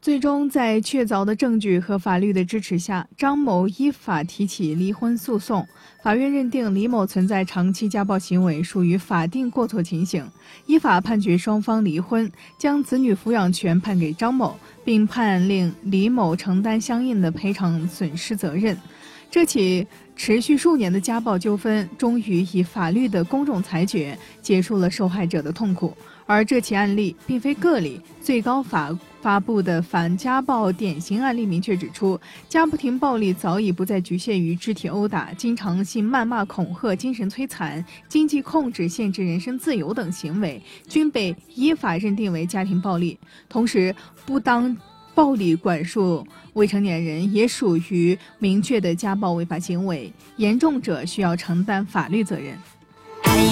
最终，在确凿的证据和法律的支持下，张某依法提起离婚诉讼。法院认定李某存在长期家暴行为，属于法定过错情形，依法判决双方离婚，将子女抚养权判给张某，并判令李某承担相应的赔偿损失责任。这起持续数年的家暴纠纷，终于以法律的公正裁决结束了受害者的痛苦。而这起案例并非个例，最高法发布的反家暴典型案例明确指出，家庭暴力早已不再局限于肢体殴打、经常性谩骂、恐吓、精神摧残、经济控制、限制人身自由等行为，均被依法认定为家庭暴力。同时，不当暴力管束未成年人也属于明确的家暴违法行为，严重者需要承担法律责任。